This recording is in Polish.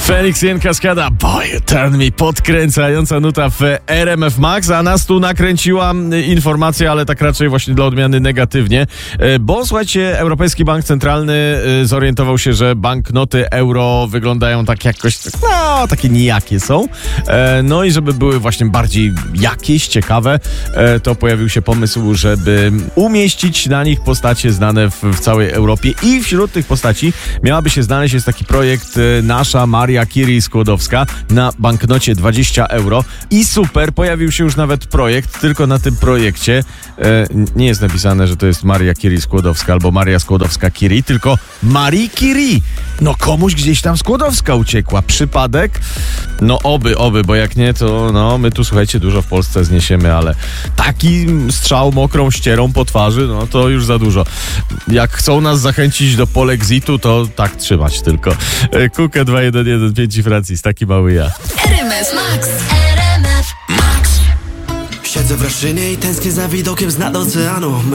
Felix Jen Cascada, Boy Turn Me, podkręcająca nuta w RMF Max, a nas tu nakręciła informacja, ale tak raczej właśnie dla odmiany negatywnie, bo słuchajcie, Europejski Bank Centralny zorientował się, że banknoty euro wyglądają tak jakoś, no takie nijakie są, no i żeby były właśnie bardziej jakieś, ciekawe, to pojawił się pomysł, żeby umieścić na nich postacie znane w całej Europie i wśród tych postaci miałaby się znaleźć, jest taki projekt nasza Maria Curie-Skłodowska na banknocie 20 euro i super, pojawił się już nawet projekt, tylko na tym projekcie nie jest napisane, że to jest Maria Curie-Skłodowska albo Maria Skłodowska-Curie, tylko Marie Curie. No komuś gdzieś tam Skłodowska uciekła. Przypadek? No oby, bo jak nie, to no my tu słuchajcie dużo w Polsce zniesiemy, ale taki strzał mokrą ścierą po twarzy, no to już za dużo. Jak chcą nas zachęcić do polexitu, to tak trzymać tylko. Kukę 2115 Francis, taki mały ja. RMF Max. RMF Max. Siedzę w Raszynie i tęsknię za widokiem z nad oceanu.